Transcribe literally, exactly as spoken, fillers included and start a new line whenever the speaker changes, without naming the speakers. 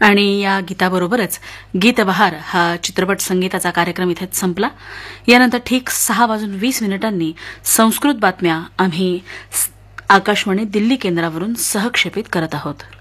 आणि या गीताबरोबरच गीतबहार हा चित्रपट संगीताचा कार्यक्रम इथेच संपला. यानंतर ठीक सहा वाजून वीस मिनिटांनी संस्कृत बातम्या आम्ही आकाशवाणी दिल्ली केंद्रावरून सहक्षेपित करत आहोत.